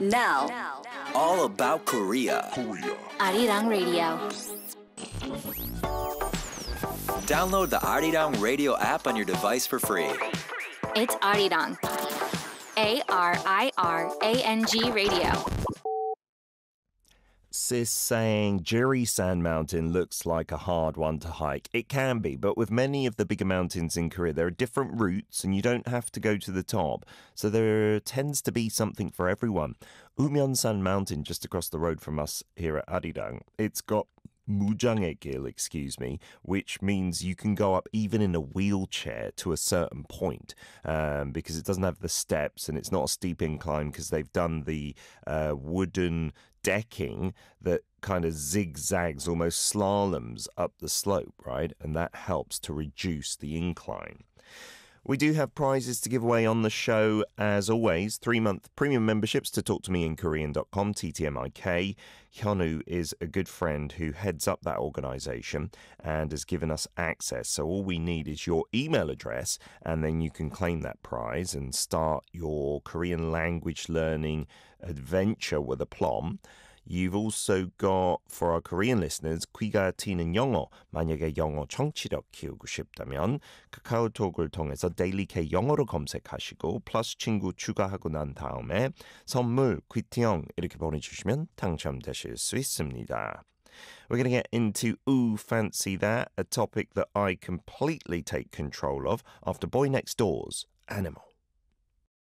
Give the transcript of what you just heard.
Now, all about Korea. Arirang Radio. Download the Arirang Radio app on your device for free. It's Arirang. ARIRANG Radio. Sis saying Jirisan Mountain looks like a hard one to hike. It can be, but with many of the bigger mountains in Korea, there are different routes and you don't have to go to the top. So there tends to be something for everyone. Umyeonsan Mountain, just across the road from us here at Arirang, it's got 무장의길, which means you can go up even in a wheelchair to a certain point because it doesn't have the steps and it's not a steep incline because they've done the wooden decking that kind of zigzags, almost slaloms up the slope, right? And that helps to reduce the incline. We do have prizes to give away on the show, as always. 3-month premium memberships to talktomeinkorean.com, TTMIK. Hyunwoo is a good friend who heads up that organisation and has given us access. So all we need is your email address, and then you can claim that prize and start your Korean language learning adventure with aplomb. You've also got, for our Korean listeners, 귀가 튀는 영어. 만약에 영어 청취력 키우고 싶다면 카카오톡을 통해서 Daily K 영어로 검색하시고 플러스 친구 추가하고 난 다음에 선물 귀티영 이렇게 보내주시면 당첨되실 수 있습니다. We're going to get into Ooh, Fancy That, a topic that I completely take control of after Boy Next Door's Animal.